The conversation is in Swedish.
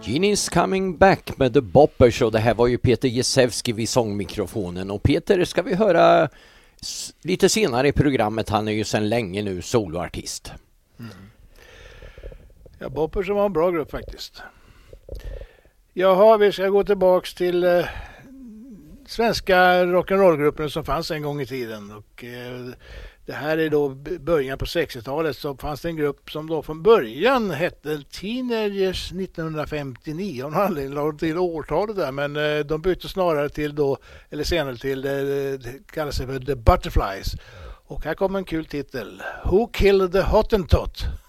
Genie's Coming Back med The Boppers, och det här var ju Peter Jezewski vid sångmikrofonen. Och Peter ska vi höra lite senare i programmet. Han är ju sedan länge nu soloartist. Ja, Boppers var en bra grupp faktiskt. Jaha, vi ska gå tillbaks till svenska rock'n'roll-gruppen som fanns en gång i tiden. Och det här är då början på 60-talet, så fanns det en grupp som då från början hette Teenagers 1959. Hon hade lagt till årtalet där, men de bytte snarare till då, eller senare till, det kallas sig för The Butterflies. Och här kommer en kul titel. Who Killed the Hottentot?